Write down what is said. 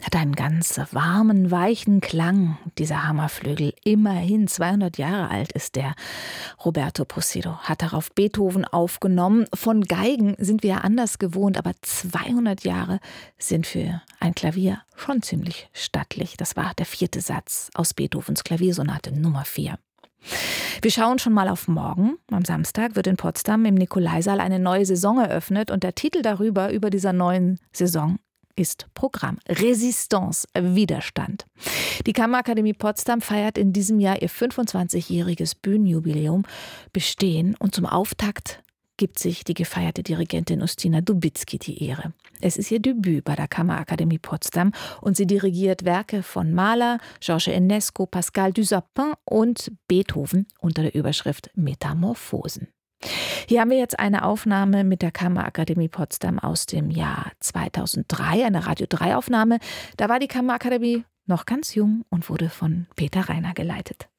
Hat einen ganz warmen, weichen Klang, dieser Hammerflügel. Immerhin 200 Jahre alt ist der. Roberto Pucido hat darauf Beethoven aufgenommen. Von Geigen sind wir ja anders gewohnt, aber 200 Jahre sind für ein Klavier schon ziemlich stattlich. Das war der 4. Satz aus Beethovens Klaviersonate Nummer 4. Wir schauen schon mal auf morgen. Am Samstag wird in Potsdam im Nikolaisaal eine neue Saison eröffnet und der Titel über dieser neuen Saison ist Programm. Resistance, Widerstand. Die Kammerakademie Potsdam feiert in diesem Jahr ihr 25-jähriges Bühnenjubiläum Bestehen und zum Auftakt gibt sich die gefeierte Dirigentin Ustina Dubicki die Ehre. Es ist ihr Debüt bei der Kammerakademie Potsdam und sie dirigiert Werke von Mahler, Georges Enesco, Pascal Dussapin und Beethoven unter der Überschrift Metamorphosen. Hier haben wir jetzt eine Aufnahme mit der Kammerakademie Potsdam aus dem Jahr 2003, eine Radio-3-Aufnahme. Da war die Kammerakademie noch ganz jung und wurde von Peter Reiner geleitet.